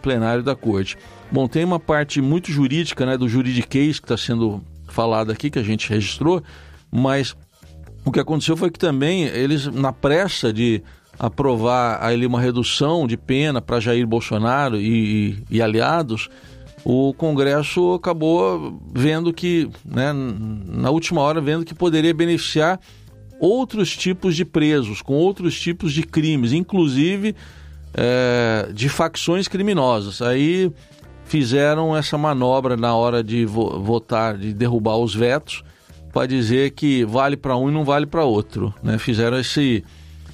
plenário da Corte. Bom, tem uma parte muito jurídica, né, do juridiquês que está sendo falado aqui, que a gente registrou, mas o que aconteceu foi que também eles, na pressa de aprovar ali uma redução de pena para Jair Bolsonaro e aliados, o Congresso acabou vendo que, né, na última hora, vendo que poderia beneficiar outros tipos de presos, com outros tipos de crimes, inclusive de facções criminosas. Aí fizeram essa manobra na hora de votar, de derrubar os vetos, para dizer que vale para um e não vale para outro, né? Fizeram esse...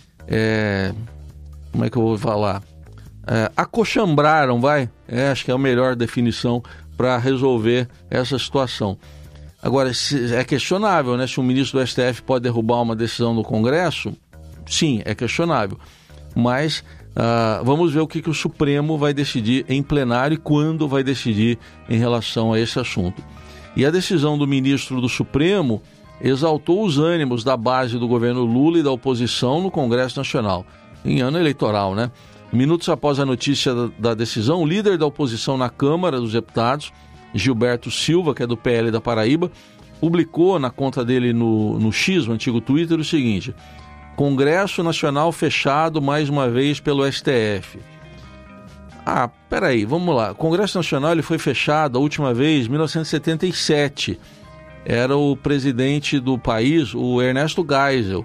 como é que eu vou falar? Acochambraram, acho que é a melhor definição para resolver essa situação. Agora, é questionável, né? Se um ministro do STF pode derrubar uma decisão do Congresso, sim, é questionável. Mas vamos ver o que o Supremo vai decidir em plenário e quando vai decidir em relação a esse assunto. E a decisão do ministro do Supremo exaltou os ânimos da base do governo Lula e da oposição no Congresso Nacional, em ano eleitoral, né? Minutos após a notícia da decisão, o líder da oposição na Câmara dos Deputados, Gilberto Silva, que é do PL da Paraíba, publicou na conta dele no X, no antigo Twitter, o seguinte: Congresso Nacional fechado mais uma vez pelo STF. Peraí, vamos lá. O Congresso Nacional ele foi fechado a última vez em 1977. Era o presidente do país, o Ernesto Geisel.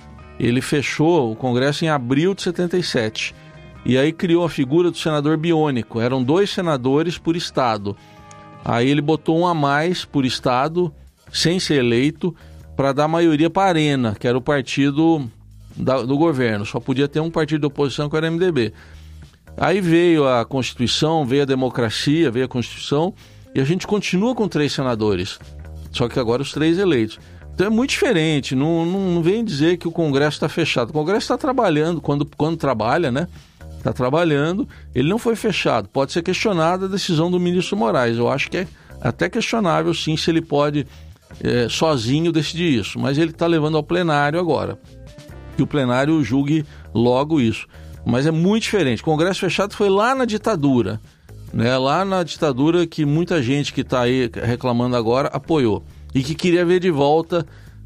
Ele fechou o Congresso em abril de 77. E aí criou a figura do senador biônico. Eram 2 senadores por estado. Aí ele botou um a mais por estado, sem ser eleito, para dar maioria para a Arena, que era o partido do governo. Só podia ter um partido de oposição, que era o MDB. Aí veio a Constituição, veio a democracia, veio a Constituição, e a gente continua com 3 senadores. Só que agora os 3 eleitos. Então é muito diferente, não vem dizer que o Congresso está fechado. O Congresso está trabalhando, quando trabalha, né? Está trabalhando, ele não foi fechado. Pode ser questionada a decisão do ministro Moraes. Eu acho que é até questionável, sim, se ele pode sozinho decidir isso. Mas ele está levando ao plenário agora. Que o plenário julgue logo isso. Mas é muito diferente. O Congresso fechado foi lá na ditadura, né? Lá na ditadura que muita gente que está aí reclamando agora apoiou. E que queria ver de volta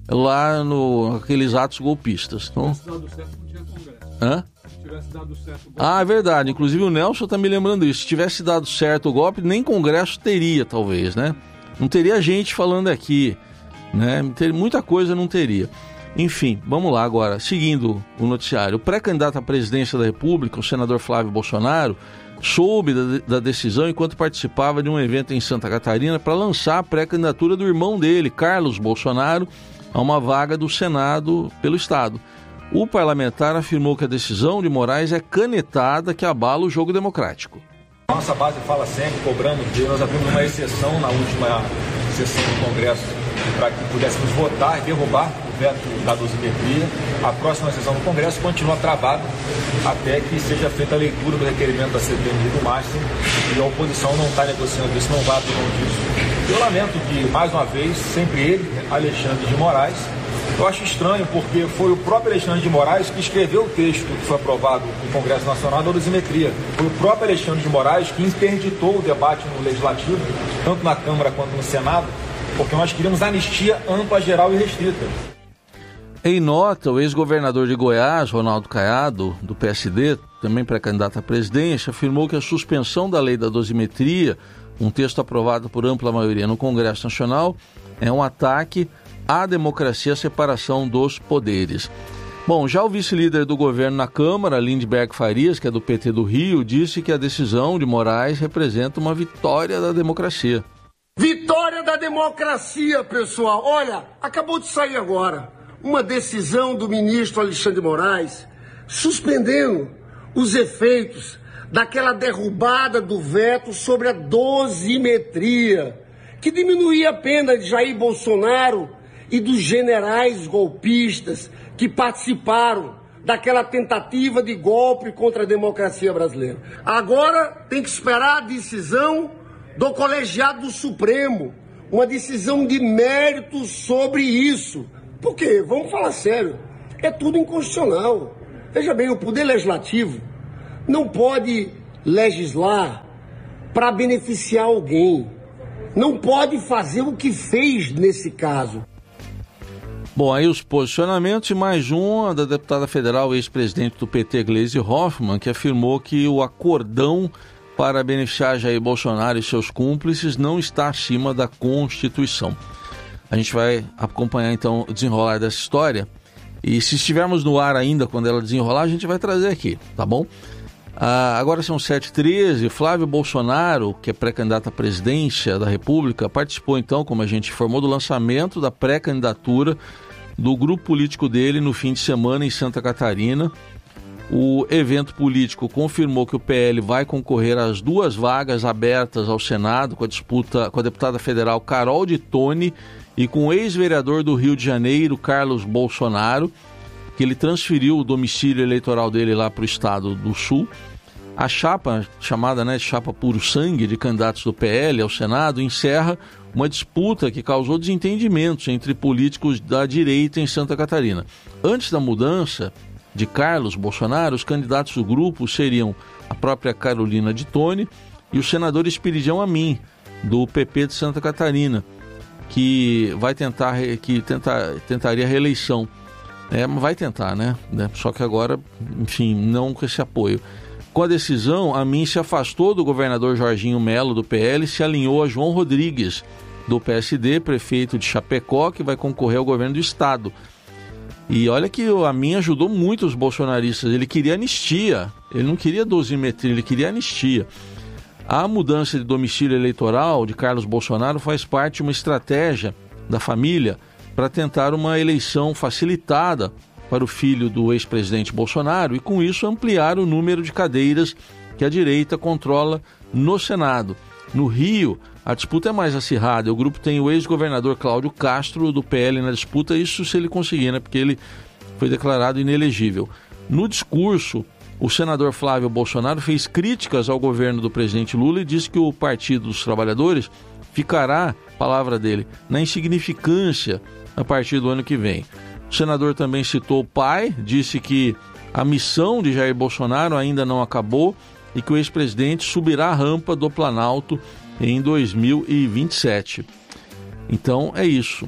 lá aqueles atos golpistas. Então... Se tivesse dado certo, não tinha Congresso. Se tivesse dado certo o golpe... é verdade. Inclusive o Nelson está me lembrando isso. Se tivesse dado certo o golpe, nem Congresso teria, talvez, né? Não teria gente falando aqui, né? Muita coisa não teria. Enfim, vamos lá agora. Seguindo o noticiário. O pré-candidato à presidência da República, o senador Flávio Bolsonaro, soube da decisão enquanto participava de um evento em Santa Catarina para lançar a pré-candidatura do irmão dele, Carlos Bolsonaro, a uma vaga do Senado pelo Estado. O parlamentar afirmou que a decisão de Moraes é canetada que abala o jogo democrático. Nossa base fala sempre, cobrando que nós abrimos uma exceção na última sessão do Congresso para que pudéssemos votar e derrubar o veto da dosimetria. A próxima sessão do Congresso continua travada até que seja feita a leitura do requerimento da CPMI do Máximo e a oposição não está negociando isso, não vai abrir mão disso. Eu lamento que, mais uma vez, sempre ele, Alexandre de Moraes, eu acho estranho porque foi o próprio Alexandre de Moraes que escreveu o texto que foi aprovado no Congresso Nacional da dosimetria. Foi o próprio Alexandre de Moraes que interditou o debate no Legislativo, tanto na Câmara quanto no Senado, porque nós queríamos anistia ampla, geral e restrita. Em nota, o ex-governador de Goiás, Ronaldo Caiado, do PSD, também pré-candidato à presidência, afirmou que a suspensão da lei da dosimetria, um texto aprovado por ampla maioria no Congresso Nacional, é um ataque à democracia, à separação dos poderes. Bom, já o vice-líder do governo na Câmara, Lindbergh Farias, que é do PT do Rio, disse que a decisão de Moraes representa uma vitória da democracia. Vitória da democracia, pessoal. Olha, acabou de sair agora uma decisão do ministro Alexandre de Moraes suspendendo os efeitos daquela derrubada do veto sobre a dosimetria, que diminuía a pena de Jair Bolsonaro e dos generais golpistas que participaram daquela tentativa de golpe contra a democracia brasileira. Agora tem que esperar a decisão do colegiado do Supremo, uma decisão de mérito sobre isso. Por quê? Vamos falar sério, é tudo inconstitucional. Veja bem, o Poder Legislativo não pode legislar para beneficiar alguém. Não pode fazer o que fez nesse caso. Bom, aí os posicionamentos e mais um da deputada federal, ex-presidente do PT, Gleisi Hoffmann, que afirmou que o acordão para beneficiar Jair Bolsonaro e seus cúmplices não está acima da Constituição. A gente vai acompanhar então o desenrolar dessa história e se estivermos no ar ainda quando ela desenrolar, a gente vai trazer aqui, tá bom? Agora são 7h13, Flávio Bolsonaro, que é pré-candidato à presidência da República, participou então, como a gente informou, do lançamento da pré-candidatura do grupo político dele no fim de semana em Santa Catarina. O evento político confirmou que o PL vai concorrer às 2 vagas abertas ao Senado, com a disputa com a deputada federal Carol de Toni e com o ex-vereador do Rio de Janeiro, Carlos Bolsonaro, que ele transferiu o domicílio eleitoral dele lá para o estado do Sul. A chapa, chamada de chapa puro sangue de candidatos do PL ao Senado, encerra uma disputa que causou desentendimentos entre políticos da direita em Santa Catarina. Antes da mudança de Carlos Bolsonaro, os candidatos do grupo seriam a própria Carolina de Toni e o senador Espiridião Amin, do PP de Santa Catarina, que tentaria a reeleição. Vai tentar, né? Só que agora, enfim, não com esse apoio. Com a decisão, Amin se afastou do governador Jorginho Melo, do PL, e se alinhou a João Rodrigues, do PSD, prefeito de Chapecó, que vai concorrer ao governo do estado. E olha que o Amin ajudou muito os bolsonaristas, ele queria anistia, ele não queria dosimetria, ele queria anistia. A mudança de domicílio eleitoral de Carlos Bolsonaro faz parte de uma estratégia da família para tentar uma eleição facilitada para o filho do ex-presidente Bolsonaro e, com isso, ampliar o número de cadeiras que a direita controla no Senado. No Rio, a disputa é mais acirrada. O grupo tem o ex-governador Cláudio Castro, do PL, na disputa, isso se ele conseguir, né? Porque ele foi declarado inelegível. No discurso, o senador Flávio Bolsonaro fez críticas ao governo do presidente Lula e disse que o Partido dos Trabalhadores ficará, palavra dele, na insignificância a partir do ano que vem. O senador também citou o pai, disse que a missão de Jair Bolsonaro ainda não acabou e que o ex-presidente subirá a rampa do Planalto em 2027. Então é isso.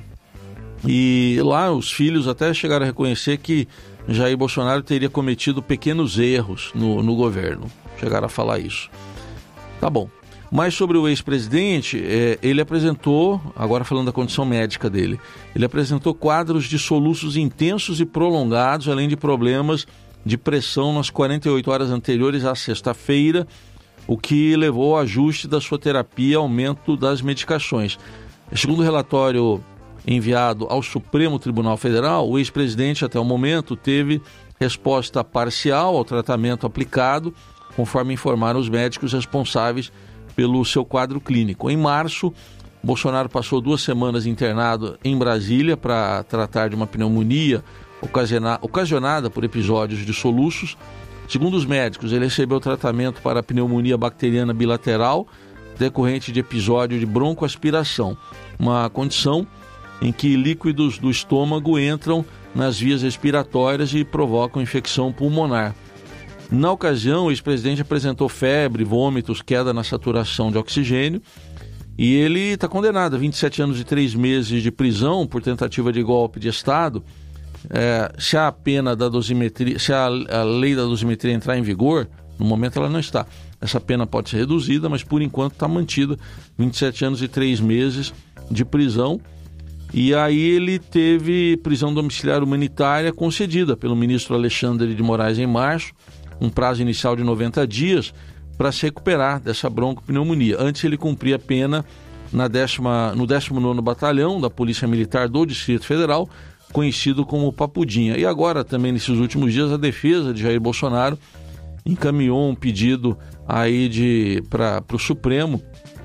E lá os filhos até chegaram a reconhecer que Jair Bolsonaro teria cometido pequenos erros no governo. Chegaram a falar isso. Tá bom. Mas sobre o ex-presidente, ele apresentou, agora falando da condição médica dele, ele apresentou quadros de soluços intensos e prolongados, além de problemas de pressão nas 48 horas anteriores à sexta-feira, o que levou ao ajuste da sua terapia e aumento das medicações. Segundo o relatório enviado ao Supremo Tribunal Federal, o ex-presidente até o momento teve resposta parcial ao tratamento aplicado, conforme informaram os médicos responsáveis pelo seu quadro clínico. Em março, Bolsonaro passou 2 semanas internado em Brasília para tratar de uma pneumonia ocasionada por episódios de soluços. Segundo os médicos, ele recebeu tratamento para a pneumonia bacteriana bilateral decorrente de episódio de broncoaspiração, uma condição em que líquidos do estômago entram nas vias respiratórias e provocam infecção pulmonar. Na ocasião, o ex-presidente apresentou febre, vômitos, queda na saturação de oxigênio e ele está condenado a 27 anos e 3 meses de prisão por tentativa de golpe de Estado. Se a pena da dosimetria, se a lei da dosimetria entrar em vigor, no momento ela não está. Essa pena pode ser reduzida, mas por enquanto está mantida 27 anos e 3 meses de prisão. E aí ele teve prisão domiciliar humanitária concedida pelo ministro Alexandre de Moraes em março, um prazo inicial de 90 dias para se recuperar dessa broncopneumonia. Antes ele cumpria a pena no 19º Batalhão da Polícia Militar do Distrito Federal, conhecido como Papudinha. E agora, também nesses últimos dias, a defesa de Jair Bolsonaro encaminhou um pedido aí para o Supremo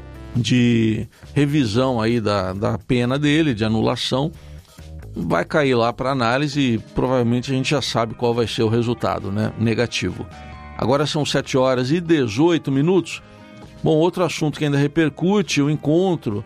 de revisão aí da pena dele, de anulação. Vai cair lá para análise e provavelmente a gente já sabe qual vai ser o resultado, né? Negativo. Agora são 7h18. Bom, outro assunto que ainda repercute, o encontro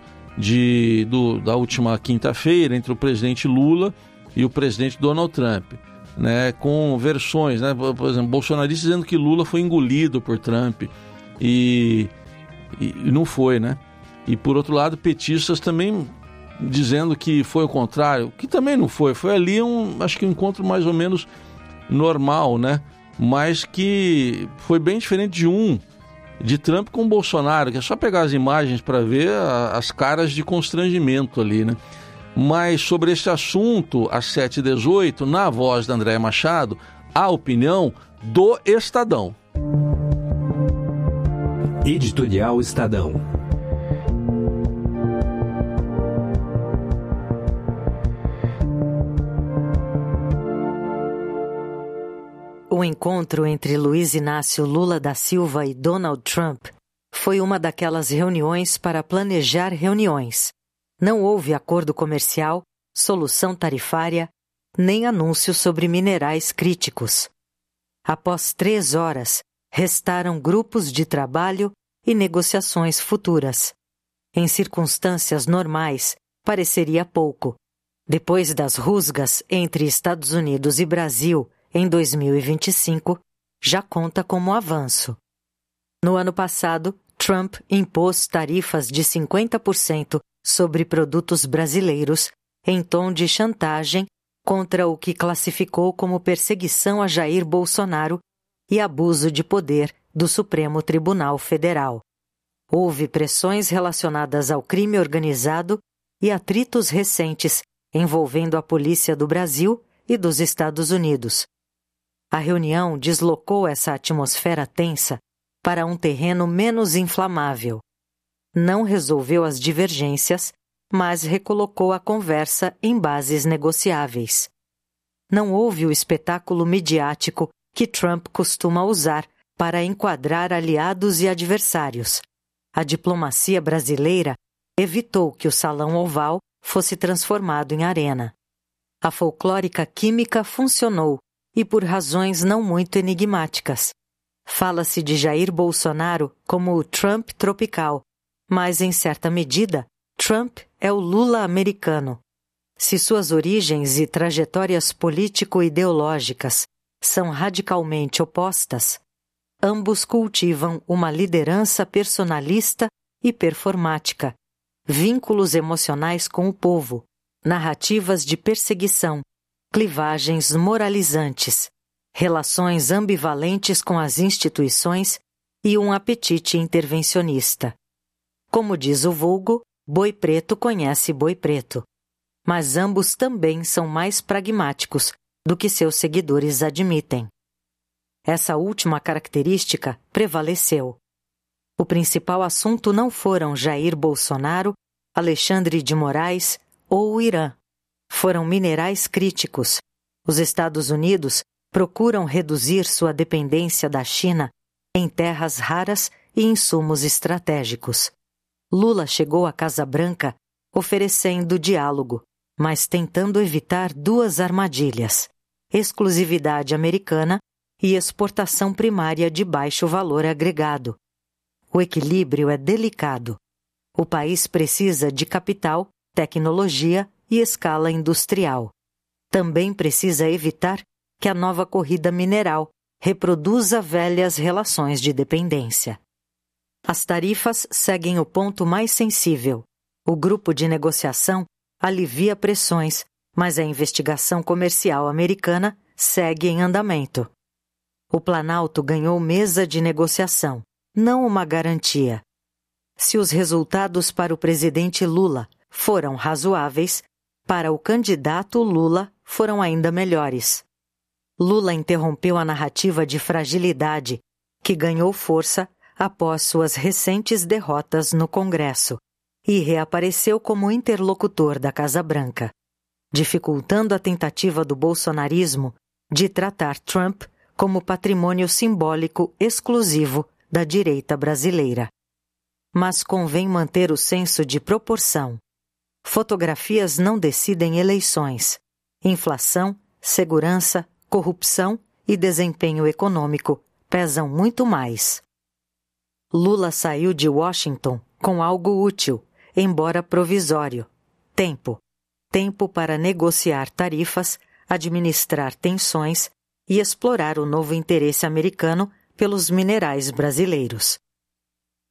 da última quinta-feira entre o presidente Lula e o presidente Donald Trump, né? Com versões, né? Por exemplo, bolsonaristas dizendo que Lula foi engolido por Trump, e não foi, né? E por outro lado, petistas também dizendo que foi o contrário, que também não foi. Foi ali acho que um encontro mais ou menos normal, né? Mas que foi bem diferente de Trump com Bolsonaro, que é só pegar as imagens para ver as caras de constrangimento ali, né? Mas sobre esse assunto, às 7h18, na voz da Andréia Machado, a opinião do Estadão. Editorial Estadão. O encontro entre Luiz Inácio Lula da Silva e Donald Trump foi uma daquelas reuniões para planejar reuniões. Não houve acordo comercial, solução tarifária, nem anúncio sobre minerais críticos. Após 3 horas, restaram grupos de trabalho e negociações futuras. Em circunstâncias normais, pareceria pouco. Depois das rusgas entre Estados Unidos e Brasil em 2025, já conta como avanço. No ano passado, Trump impôs tarifas de 50% sobre produtos brasileiros, em tom de chantagem contra o que classificou como perseguição a Jair Bolsonaro e abuso de poder do Supremo Tribunal Federal. Houve pressões relacionadas ao crime organizado e atritos recentes envolvendo a polícia do Brasil e dos Estados Unidos. A reunião deslocou essa atmosfera tensa para um terreno menos inflamável. Não resolveu as divergências, mas recolocou a conversa em bases negociáveis. Não houve o espetáculo midiático que Trump costuma usar para enquadrar aliados e adversários. A diplomacia brasileira evitou que o Salão Oval fosse transformado em arena. A folclórica química funcionou, e por razões não muito enigmáticas. Fala-se de Jair Bolsonaro como o Trump tropical, mas, em certa medida, Trump é o Lula americano. Se suas origens e trajetórias político-ideológicas são radicalmente opostas, ambos cultivam uma liderança personalista e performática, vínculos emocionais com o povo, narrativas de perseguição, clivagens moralizantes, relações ambivalentes com as instituições e um apetite intervencionista. Como diz o vulgo, boi preto conhece boi preto. Mas ambos também são mais pragmáticos do que seus seguidores admitem. Essa última característica prevaleceu. O principal assunto não foram Jair Bolsonaro, Alexandre de Moraes ou o Irã. Foram minerais críticos. Os Estados Unidos procuram reduzir sua dependência da China em terras raras e insumos estratégicos. Lula chegou à Casa Branca oferecendo diálogo, mas tentando evitar 2 armadilhas: exclusividade americana e exportação primária de baixo valor agregado. O equilíbrio é delicado. O país precisa de capital, tecnologia e escala industrial. Também precisa evitar que a nova corrida mineral reproduza velhas relações de dependência. As tarifas seguem o ponto mais sensível. O grupo de negociação alivia pressões, mas a investigação comercial americana segue em andamento. O Planalto ganhou mesa de negociação, não uma garantia. Se os resultados para o presidente Lula foram razoáveis, para o candidato Lula foram ainda melhores. Lula interrompeu a narrativa de fragilidade, que ganhou força após suas recentes derrotas no Congresso, e reapareceu como interlocutor da Casa Branca, dificultando a tentativa do bolsonarismo de tratar Trump como patrimônio simbólico exclusivo da direita brasileira. Mas convém manter o senso de proporção. Fotografias não decidem eleições. Inflação, segurança, corrupção e desempenho econômico pesam muito mais. Lula saiu de Washington com algo útil, embora provisório: tempo. Tempo para negociar tarifas, administrar tensões e explorar o novo interesse americano pelos minerais brasileiros.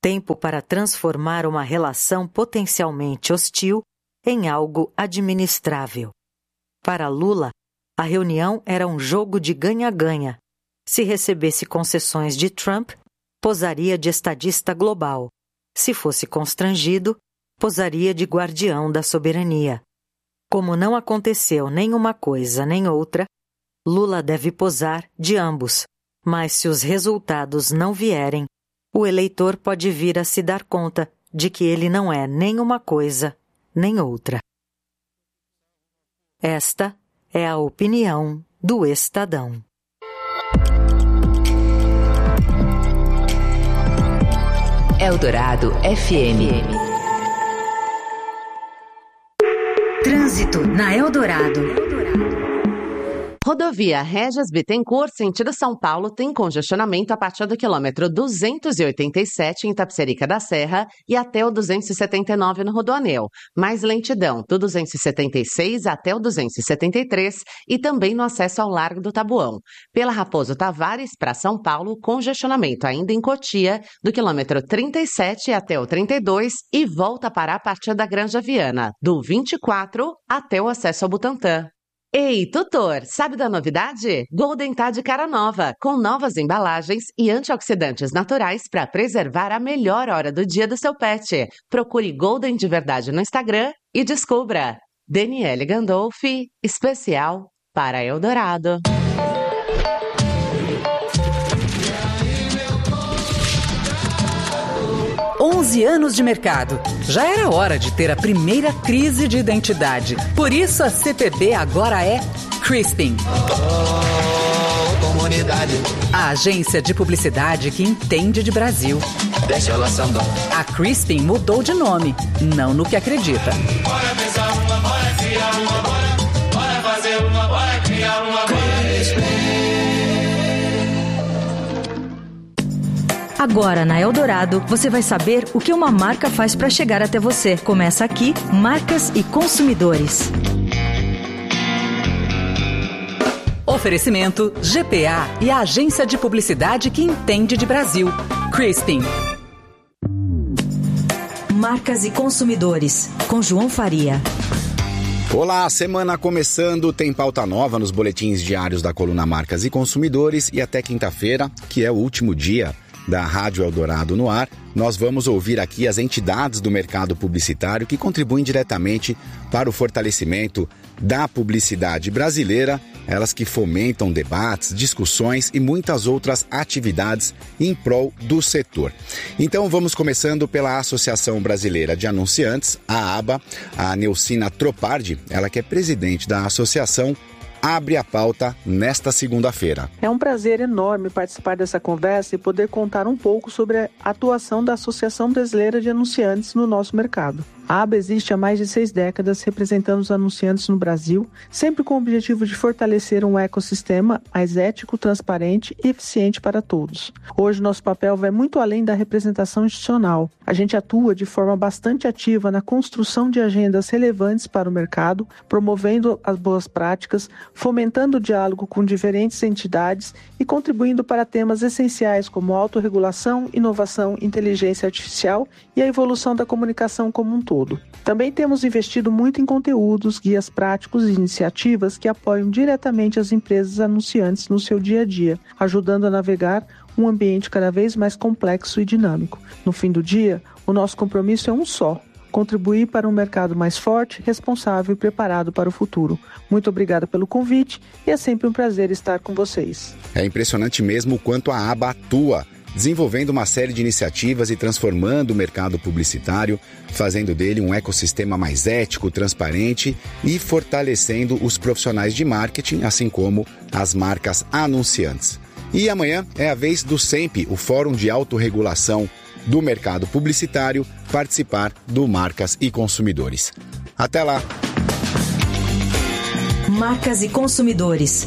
Tempo para transformar uma relação potencialmente hostil em algo administrável. Para Lula, a reunião era um jogo de ganha-ganha. Se recebesse concessões de Trump, posaria de estadista global. Se fosse constrangido, posaria de guardião da soberania. Como não aconteceu nem uma coisa nem outra, Lula deve posar de ambos, mas se os resultados não vierem, o eleitor pode vir a se dar conta de que ele não é nem uma coisa nem outra. Esta é a opinião do Estadão. Eldorado FM. Trânsito na Eldorado. Rodovia Regis Bittencourt, sentido São Paulo, tem congestionamento a partir do quilômetro 287 em Tapicerica da Serra e até o 279 no Rodoanel. Mais lentidão do 276 até o 273 e também no acesso ao Largo do Taboão. Pela Raposo Tavares para São Paulo, congestionamento ainda em Cotia, do quilômetro 37 até o 32 e volta para a partir da Granja Viana, do 24 até o acesso ao Butantã. Ei, tutor, sabe da novidade? Golden tá de cara nova, com novas embalagens e antioxidantes naturais para preservar a melhor hora do dia do seu pet. Procure Golden de verdade no Instagram e descubra. Daniele Gandolfi, especial para Eldorado. 11 anos de mercado. Já era hora de ter a primeira crise de identidade. Por isso a CPB agora é Crispin. A agência de publicidade que entende de Brasil. A Crispin mudou de nome, não no que acredita. Bora pensar uma, bora criar uma, bora fazer uma, bora criar uma, Agora, na Eldorado, você vai saber o que uma marca faz para chegar até você. Começa aqui, Marcas e Consumidores. Oferecimento GPA e a agência de publicidade que entende de Brasil. Crispin. Marcas e Consumidores, com João Faria. Olá, semana começando, tem pauta nova nos boletins diários da coluna Marcas e Consumidores e até quinta-feira, que é o último dia da Rádio Eldorado no ar, nós vamos ouvir aqui as entidades do mercado publicitário que contribuem diretamente para o fortalecimento da publicidade brasileira, elas que fomentam debates, discussões e muitas outras atividades em prol do setor. Então vamos começando pela Associação Brasileira de Anunciantes, a ABA, a Neucina Tropardi, ela que é presidente da associação, abre a pauta nesta segunda-feira. É um prazer enorme participar dessa conversa e poder contar um pouco sobre a atuação da Associação Brasileira de Anunciantes no nosso mercado. A ABA existe há mais de 6 décadas representando os anunciantes no Brasil, sempre com o objetivo de fortalecer um ecossistema mais ético, transparente e eficiente para todos. Hoje, nosso papel vai muito além da representação institucional. A gente atua de forma bastante ativa na construção de agendas relevantes para o mercado, promovendo as boas práticas, fomentando o diálogo com diferentes entidades e contribuindo para temas essenciais como autorregulação, inovação, inteligência artificial e a evolução da comunicação como um todo. Também temos investido muito em conteúdos, guias práticos e iniciativas que apoiam diretamente as empresas anunciantes no seu dia a dia, ajudando a navegar um ambiente cada vez mais complexo e dinâmico. No fim do dia, o nosso compromisso é um só: contribuir para um mercado mais forte, responsável e preparado para o futuro. Muito obrigada pelo convite e é sempre um prazer estar com vocês. É impressionante mesmo o quanto a ABA atua, desenvolvendo uma série de iniciativas e transformando o mercado publicitário, fazendo dele um ecossistema mais ético, transparente e fortalecendo os profissionais de marketing, assim como as marcas anunciantes. E amanhã é a vez do SEMP, o Fórum de Autorregulação do Mercado Publicitário, participar do Marcas e Consumidores. Até lá! Marcas e Consumidores.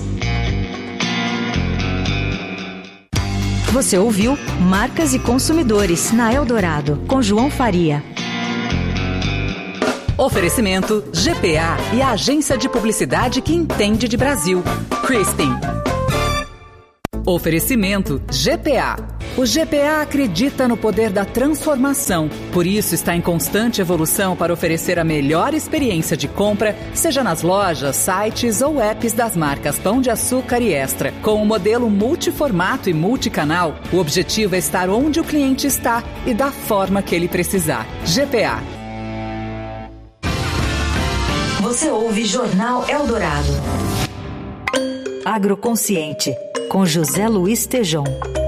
Você ouviu Marcas e Consumidores na Eldorado, com João Faria. Oferecimento GPA e a agência de publicidade que entende de Brasil. Crispin. Oferecimento GPA. O GPA acredita no poder da transformação, por isso está em constante evolução para oferecer a melhor experiência de compra, seja nas lojas, sites ou apps das marcas Pão de Açúcar e Extra. Com o modelo multiformato e multicanal, o objetivo é estar onde o cliente está e da forma que ele precisar. GPA. Você ouve Jornal Eldorado. Agroconsciente, com José Luiz Tejon.